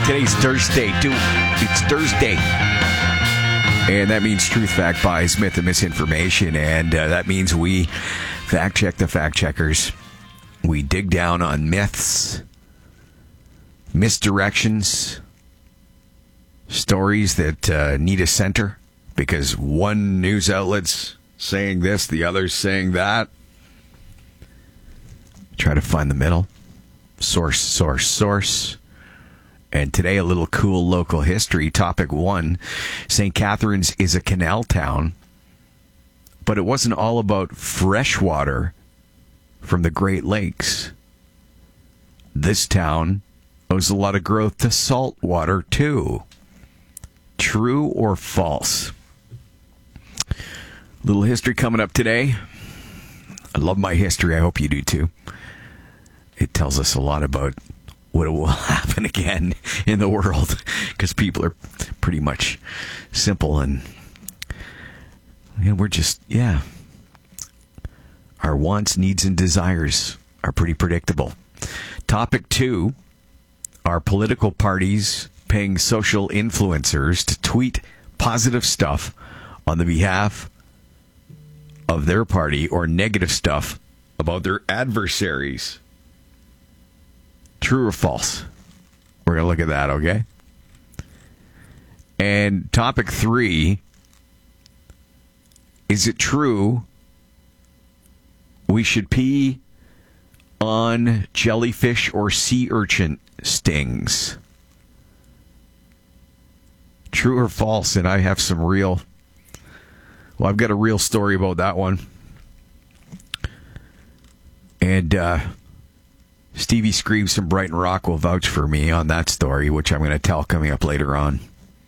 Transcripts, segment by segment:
Today's Thursday, too. It's Thursday. And that means Truth Fact buys myth and misinformation. And that means we fact check the fact checkers. We dig down on myths, misdirections, stories that need a center because one news outlet's saying this, the other's saying that. Try to find the middle. Source. And today, a little cool local history. Topic 1, St. Catharines is a canal town, but it wasn't all about fresh water from the Great Lakes. This town owes a lot of growth to salt water, too. True or false? Little history coming up today. I love my history. I hope you do, too. It tells us a lot about what will happen again in the world because people are pretty much simple and we're just, our wants, needs, and desires are pretty predictable. Topic 2, are political parties paying social influencers to tweet positive stuff on the behalf of their party or negative stuff about their adversaries? True or false? We're going to look at that, okay? And topic 3, is it true we should pee on jellyfish or sea urchin stings? True or false? And I have some I've got a real story about that one. And, Stevie Screams from Brighton Rock will vouch for me on that story, which I'm going to tell coming up later on.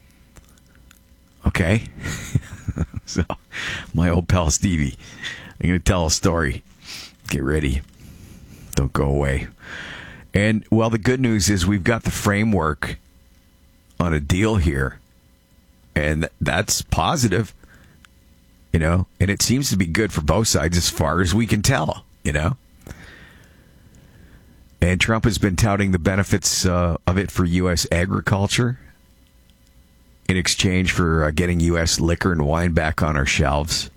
Okay? So, my old pal Stevie, I'm going to tell a story. Get ready. Don't go away. And, well, the good news is we've got the framework on a deal here. And that's positive, and it seems to be good for both sides as far as we can tell, And Trump has been touting the benefits of it for U.S. agriculture in exchange for getting U.S. liquor and wine back on our shelves.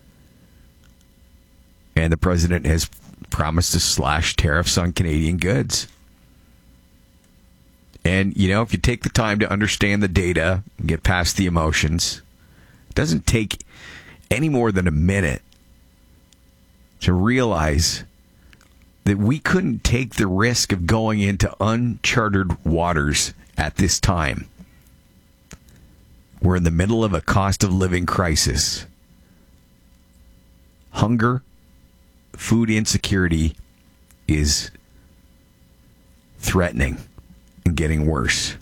And the president has promised to slash tariffs on Canadian goods. And, if you take the time to understand the data and get past the emotions, it doesn't take any more than a minute to realize that we couldn't take the risk of going into uncharted waters at this time. We're in the middle of a cost of living crisis. Hunger, food insecurity is threatening and getting worse.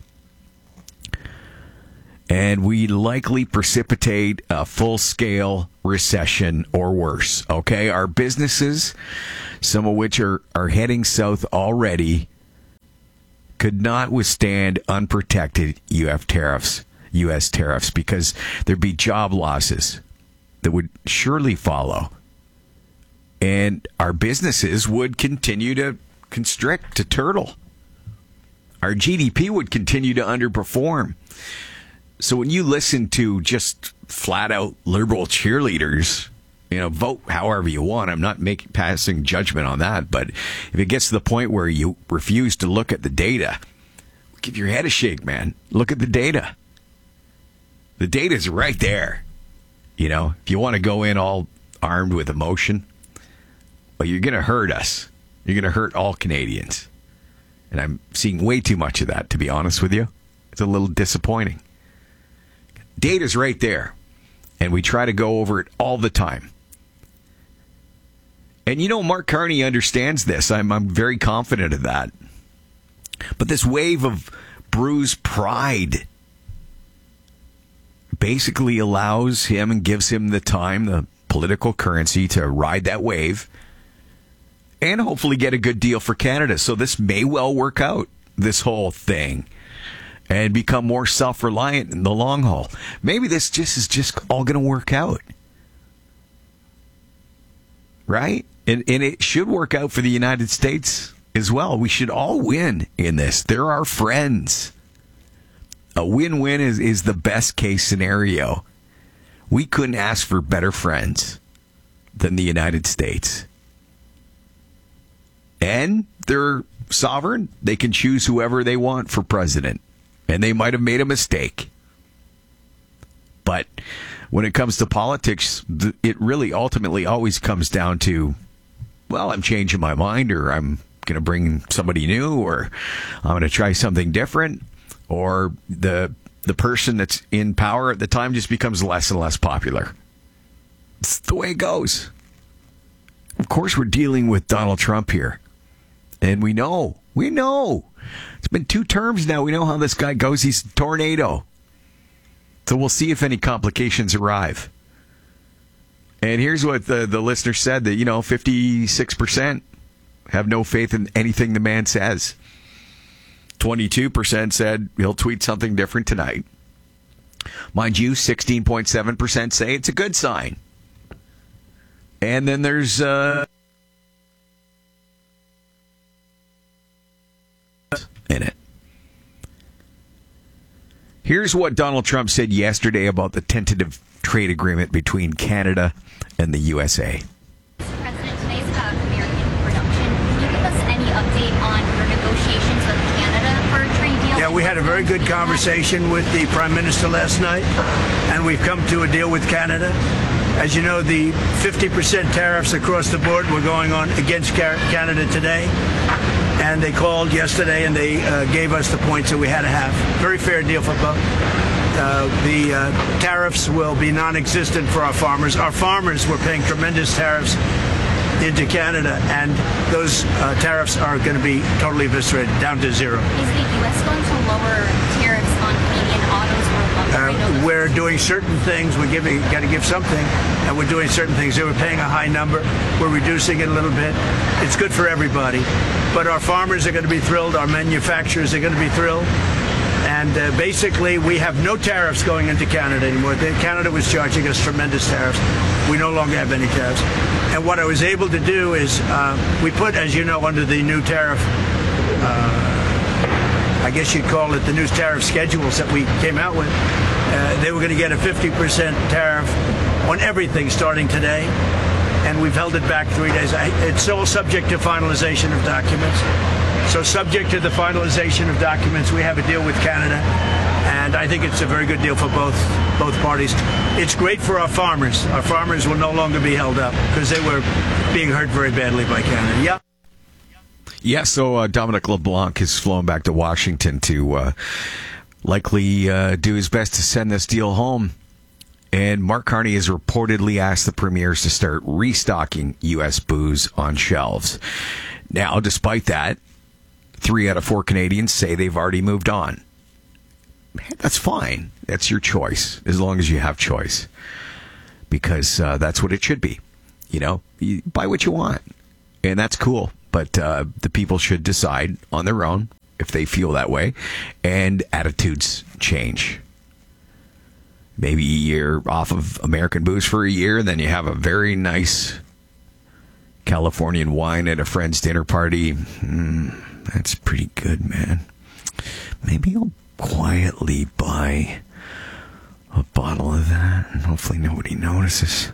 And we likely precipitate a full-scale recession or worse. Okay, our businesses, some of which are heading south already, could not withstand unprotected U.S. tariffs, because there'd be job losses that would surely follow. And our businesses would continue to constrict, to turtle. Our GDP would continue to underperform. So when you listen to just flat-out liberal cheerleaders, vote however you want. I'm not passing judgment on that. But if it gets to the point where you refuse to look at the data, give your head a shake, man. Look at the data. The data's right there. If you want to go in all armed with emotion, well, you're going to hurt us. You're going to hurt all Canadians. And I'm seeing way too much of that, to be honest with you. It's a little disappointing. Data's right there. And we try to go over it all the time. And Mark Carney understands this. I'm very confident of that. But this wave of bruised pride basically allows him and gives him the time, the political currency to ride that wave and hopefully get a good deal for Canada. So this may well work out, this whole thing, and become more self-reliant in the long haul. Maybe this is just all going to work out. Right? And it should work out for the United States as well. We should all win in this. They're our friends. A win-win is the best case scenario. We couldn't ask for better friends than the United States. And they're sovereign. They can choose whoever they want for president. And they might have made a mistake. But when it comes to politics, it really ultimately always comes down to, well, I'm changing my mind, or I'm going to bring somebody new, or I'm going to try something different, or the person that's in power at the time just becomes less and less popular. It's the way it goes. Of course, we're dealing with Donald Trump here. And we know. It's been 2 terms now. We know how this guy goes. He's a tornado. So we'll see if any complications arrive. And here's what the listener said, that, 56% have no faith in anything the man says. 22% said he'll tweet something different tonight. Mind you, 16.7% say it's a good sign. And then there's in it. Here's what Donald Trump said yesterday about the tentative trade agreement between Canada and the USA. President, today's about American production. Can you give us any update on your negotiations with Canada for a trade deal? Yeah, we had a very good conversation with the Prime Minister last night, and we've come to a deal with Canada. As you know, the 50% tariffs across the board were going on against Canada today. And they called yesterday and they gave us the points that we had to have. Very fair deal for both. The tariffs will be non-existent for our farmers. Our farmers were paying tremendous tariffs into Canada, and those tariffs are going to be totally eviscerated, down to zero. Is the U.S. going to lower tariffs on Canadian autos or lumber? We're doing certain things. Got to give something, and we're doing certain things. They were paying a high number. We're reducing it a little bit. It's good for everybody. But our farmers are going to be thrilled. Our manufacturers are going to be thrilled. And basically, we have no tariffs going into Canada anymore. Canada was charging us tremendous tariffs. We no longer have any tariffs. And what I was able to do is we put, as you know, under the new tariff, I guess you'd call it the new tariff schedules that we came out with, they were going to get a 50% tariff on everything starting today. And we've held it back 3 days. It's all subject to finalization of documents. So subject to the finalization of documents, we have a deal with Canada. And I think it's a very good deal for both parties. It's great for our farmers. Our farmers will no longer be held up because they were being hurt very badly by Canada. Yeah. Yeah, so Dominic LeBlanc has flown back to Washington to likely do his best to send this deal home. And Mark Carney has reportedly asked the premiers to start restocking U.S. booze on shelves. Now, despite that, 3 out of 4 Canadians say they've already moved on. That's fine. That's your choice, as long as you have choice. Because that's what it should be. You buy what you want. And that's cool. But the people should decide on their own if they feel that way. And attitudes change. Maybe you're off of American booze for a year, and then you have a very nice Californian wine at a friend's dinner party. That's pretty good, man. Maybe I'll quietly buy a bottle of that, and hopefully nobody notices.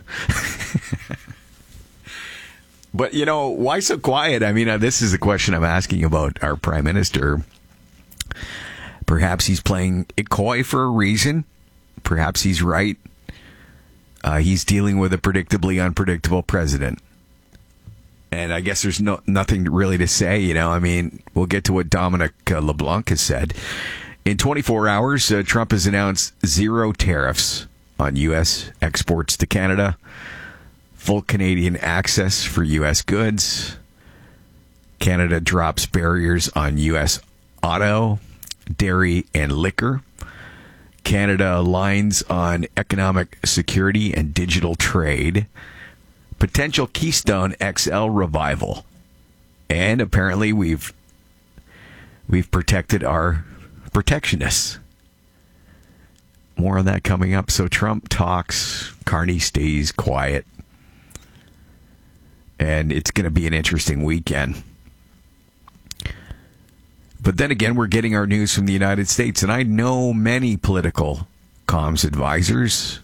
But, why so quiet? I mean, this is a question I'm asking about our Prime Minister. Perhaps he's playing it coy for a reason. Perhaps he's right. He's dealing with a predictably unpredictable president. And I guess there's nothing really to say, I mean, we'll get to what Dominic LeBlanc has said. In 24 hours, Trump has announced 0 tariffs on U.S. exports to Canada, full Canadian access for U.S. goods. Canada drops barriers on U.S. auto, dairy, and liquor. Canada aligns on economic security and digital trade. Potential Keystone XL revival. And apparently we've protected our protectionists. More on that coming up. So Trump talks, Carney stays quiet. And it's going to be an interesting weekend. But then again, we're getting our news from the United States, and I know many political comms advisors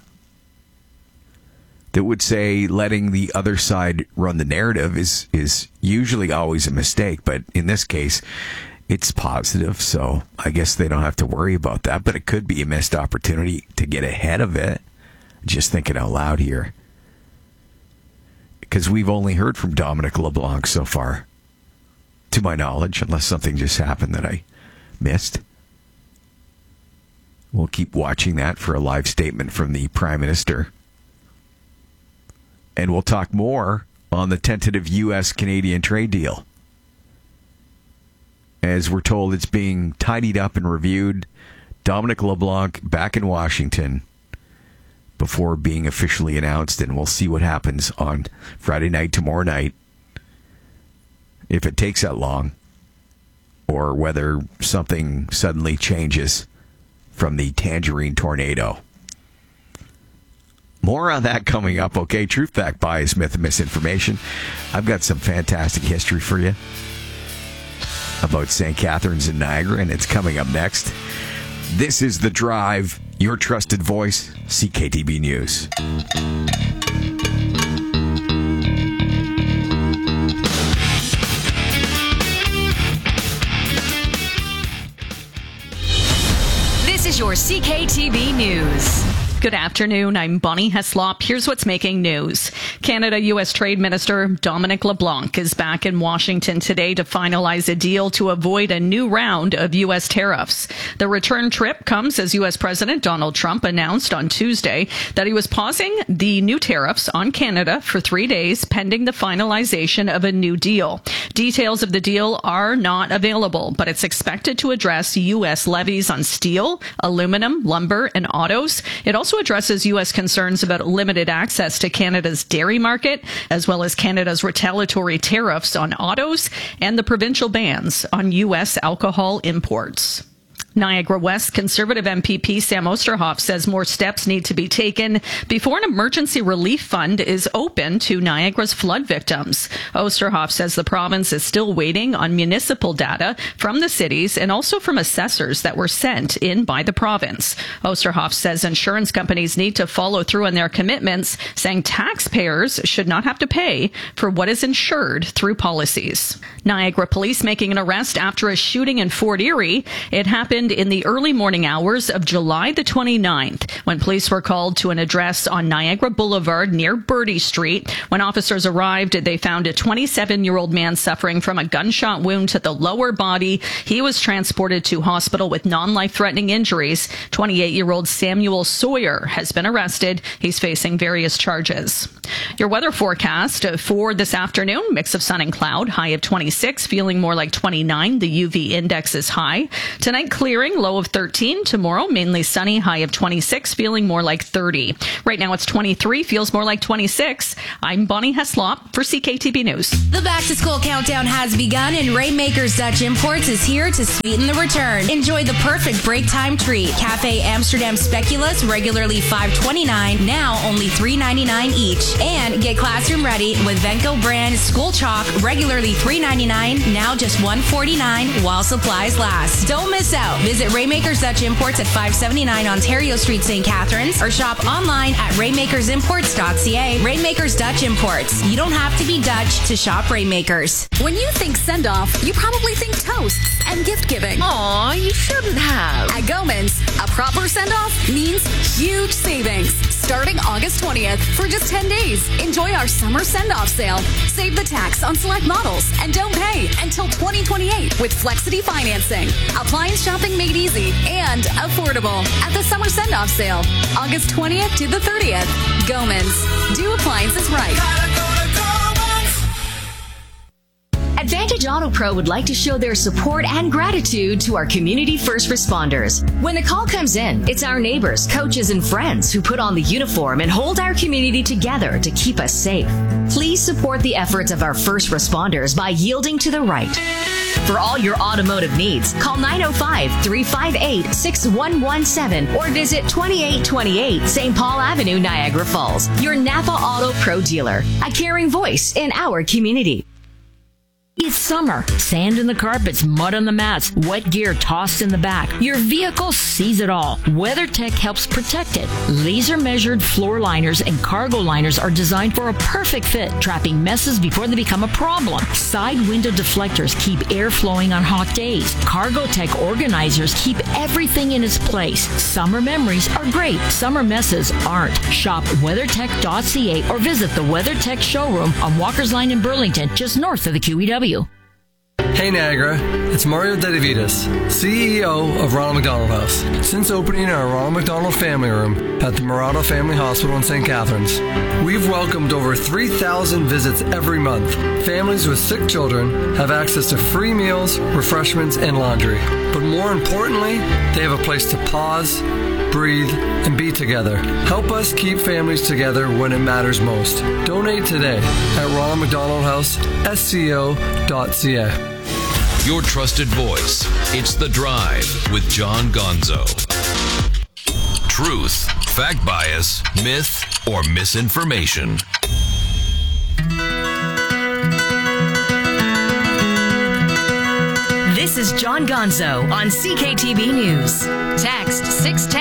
that would say letting the other side run the narrative is usually always a mistake. But in this case, it's positive, so I guess they don't have to worry about that. But it could be a missed opportunity to get ahead of it. Just thinking out loud here. Because we've only heard from Dominic LeBlanc so far, to my knowledge, unless something just happened that I missed. We'll keep watching that for a live statement from the Prime Minister. And we'll talk more on the tentative U.S.-Canadian trade deal. As we're told, it's being tidied up and reviewed. Dominic LeBlanc back in Washington before being officially announced, and we'll see what happens on Friday night, tomorrow night, if it takes that long, or whether something suddenly changes from the Tangerine tornado. More on that coming up, okay? Truth, fact, bias, myth, and misinformation. I've got some fantastic history for you about St. Catharines and Niagara, and it's coming up next. This is The Drive, your trusted voice, CKTB News. This is your CKTB News. Good afternoon. I'm Bonnie Heslop. Here's what's making news. Canada-U.S. Trade Minister Dominic LeBlanc is back in Washington today to finalize a deal to avoid a new round of U.S. tariffs. The return trip comes as U.S. President Donald Trump announced on Tuesday that he was pausing the new tariffs on Canada for 3 days pending the finalization of a new deal. Details of the deal are not available, but it's expected to address U.S. levies on steel, aluminum, lumber, and autos. It also addresses U.S. concerns about limited access to Canada's dairy market, as well as Canada's retaliatory tariffs on autos and the provincial bans on U.S. alcohol imports. Niagara West Conservative MPP Sam Oosterhoff says more steps need to be taken before an emergency relief fund is open to Niagara's flood victims. Oosterhoff says the province is still waiting on municipal data from the cities and also from assessors that were sent in by the province. Oosterhoff says insurance companies need to follow through on their commitments, saying taxpayers should not have to pay for what is insured through policies. Niagara police making an arrest after a shooting in Fort Erie. It happened in the early morning hours of July the 29th when police were called to an address on Niagara Boulevard near Bertie Street. When officers arrived, they found a 27-year-old man suffering from a gunshot wound to the lower body. He was transported to hospital with non-life-threatening injuries. 28-year-old Samuel Sawyer has been arrested. He's facing various charges. Your weather forecast for this afternoon, mix of sun and cloud, high of 26, feeling more like 29. The UV index is high. Tonight, clearing, low of 13. Tomorrow, mainly sunny, high of 26, feeling more like 30. Right now, it's 23, feels more like 26. I'm Bonnie Heslop for CKTB News. The back-to-school countdown has begun, and Rainmakers Dutch Imports is here to sweeten the return. Enjoy the perfect break time treat. Cafe Amsterdam Speculoos, regularly $5.29, now only $3.99 each. And get classroom ready with Venco brand school chalk, regularly $3.99, now just $1.49 while supplies last. Don't miss out. Visit Rainmakers Dutch Imports at 579 Ontario Street, St. Catharines, or shop online at rainmakersimports.ca. Rainmakers Dutch Imports. You don't have to be Dutch to shop Rainmakers. When you think send-off, you probably think toasts and gift-giving. Aw, you shouldn't have. At Goman's, a proper send-off means huge savings. Starting August 20th for just 10 days. Enjoy our summer send-off sale. Save the tax on select models and don't pay until 2028 with Flexity financing. Appliance shopping made easy and affordable at the summer send-off sale, August 20th to the 30th. Goman's. Do appliances right. Advantage Auto Pro would like to show their support and gratitude to our community first responders. When the call comes in, it's our neighbors, coaches, and friends who put on the uniform and hold our community together to keep us safe. Please support the efforts of our first responders by yielding to the right. For all your automotive needs, call 905-358-6117 or visit 2828 St. Paul Avenue, Niagara Falls. Your Napa Auto Pro dealer, a caring voice in our community. It's summer. Sand in the carpets, mud on the mats, wet gear tossed in the back. Your vehicle sees it all. WeatherTech helps protect it. Laser-measured floor liners and cargo liners are designed for a perfect fit, trapping messes before they become a problem. Side window deflectors keep air flowing on hot days. Cargotech organizers keep everything in its place. Summer memories are great. Summer messes aren't. Shop WeatherTech.ca or visit the WeatherTech showroom on Walker's Line in Burlington, just north of the QEW. Hey Niagara, it's Mario Dedivitas, CEO of Ronald McDonald House. Since opening our Ronald McDonald Family Room at the Murata Family Hospital in St. Catharines, we've welcomed over 3,000 visits every month. Families with sick children have access to free meals, refreshments, and laundry. But more importantly, they have a place to pause, breathe, and be together. Help us keep families together when it matters most. Donate today at Ronald McDonald House, SCO.ca. Your trusted voice. It's The Drive with John Gonzo. Truth, fact bias, myth, or misinformation. This is John Gonzo on CKTB News. Text 610.